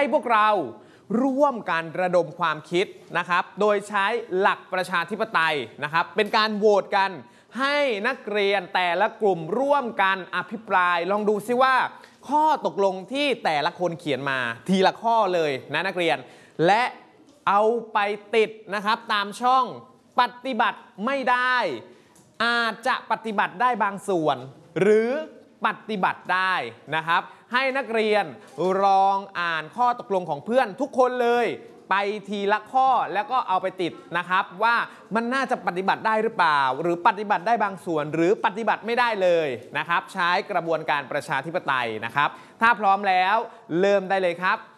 พวกเราร่วมกันระดมความคิดนะครับโดยใช้หลักประชาธิปไตยนะครับเป็นการโหวตกันให้นักเรียนแต่ละกลุ่มร่วมกันอภิปรายลองดูซิว่าข้อตกลงที่แต่ละคนเขียนมาทีละข้อเลยนะนักเรียนและเอาไปติดนะครับตามช่องปฏิบัติไม่ได้อาจจะปฏิบัติได้บางส่วนหรือปฏิบัติได้นะครับให้นักเรียนลองอ่านข้อตกลงของเพื่อนทุกคนเลยไปทีละข้อแล้วก็เอาไปติดนะครับว่ามันน่าจะปฏิบัติได้หรือเปล่าหรือปฏิบัติได้บางส่วนหรือปฏิบัติไม่ได้เลยนะครับใช้กระบวนการประชาธิปไตยนะครับถ้าพร้อมแล้วเริ่มได้เลยครับ